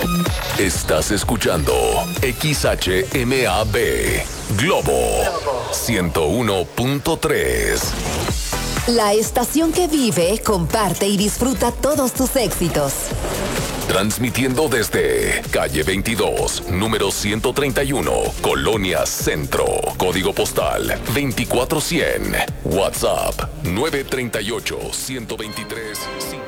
Estás escuchando XHMAB Globo 101.3. La estación que vive, comparte y disfruta todos tus éxitos. Transmitiendo desde calle 22, número 131, Colonia Centro. Código postal 24100. WhatsApp 938 123